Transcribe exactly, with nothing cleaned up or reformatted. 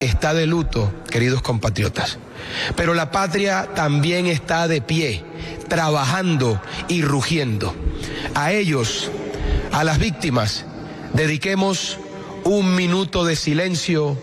está de luto, queridos compatriotas, pero la patria también está de pie, trabajando y rugiendo. A ellos, a las víctimas, dediquemos un minuto de silencio